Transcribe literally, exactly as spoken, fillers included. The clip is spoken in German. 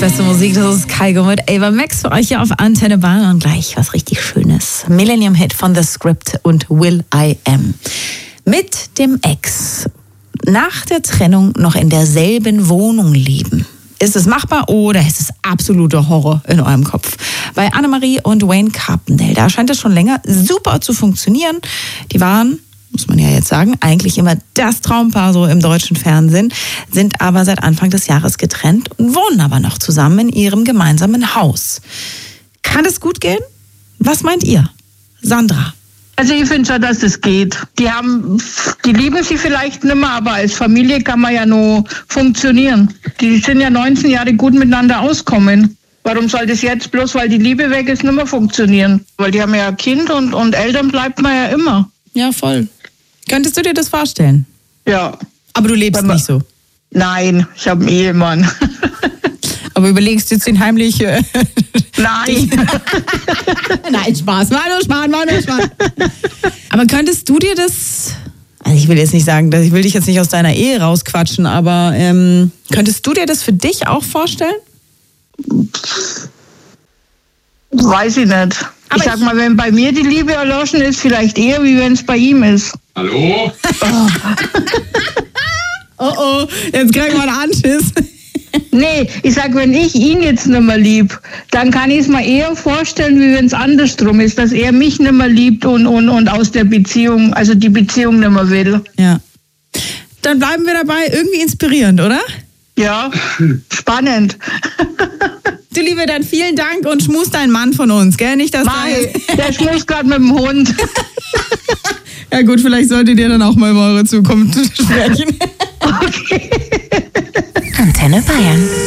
beste Musik, das ist Kygo mit Ava Max für euch hier auf Antenne Bayern und gleich was richtig Schönes. Millennium Hit von The Script und Will I Am. Mit dem Ex nach der Trennung noch in derselben Wohnung leben. Ist es machbar oder ist es absoluter Horror in eurem Kopf? Bei Annemarie und Wayne Carpendale, da scheint es schon länger super zu funktionieren. Die waren, muss man ja jetzt sagen, eigentlich immer das Traumpaar so im deutschen Fernsehen, sind aber seit Anfang des Jahres getrennt und wohnen aber noch zusammen in ihrem gemeinsamen Haus. Kann es gut gehen? Was meint ihr? Sandra? Also ich finde schon, dass es geht. Die haben, die lieben sich vielleicht nicht mehr, aber als Familie kann man ja nur funktionieren. Die sind ja neunzehn Jahre gut miteinander auskommen. Warum soll das jetzt bloß, weil die Liebe weg ist, nicht mehr funktionieren? Weil die haben ja ein Kind und, und Eltern bleibt man ja immer. Ja, voll. Könntest du dir das vorstellen? Ja. Aber du lebst man, nicht so? Nein, ich habe einen Ehemann. Aber überlegst du jetzt den heimlich... Äh, Nein. Nein, Spaß. War nur Spaß, war nur Spaß. Aber könntest du dir das... Also ich will jetzt nicht sagen, ich will dich jetzt nicht aus deiner Ehe rausquatschen, aber ähm, könntest du dir das für dich auch vorstellen? Weiß ich nicht. Aber ich sag mal, wenn bei mir die Liebe erloschen ist, vielleicht eher, wie wenn es bei ihm ist. Hallo? Oh, oh, oh. Jetzt kriegen wir einen Anschiss. Nee, ich sag, wenn ich ihn jetzt nicht mehr lieb, dann kann ich es mir eher vorstellen, wie wenn es andersrum ist, dass er mich nicht mehr liebt und, und, und aus der Beziehung, also die Beziehung nicht mehr will. Ja. Dann bleiben wir dabei, irgendwie inspirierend, oder? Ja, spannend. Du Liebe, dann vielen Dank und schmus deinen Mann von uns, gell? Nicht, dass Mai, der schmust gerade mit dem Hund. Ja gut, vielleicht solltet ihr dann auch mal über eure Zukunft sprechen. Okay. Antenne Bayern.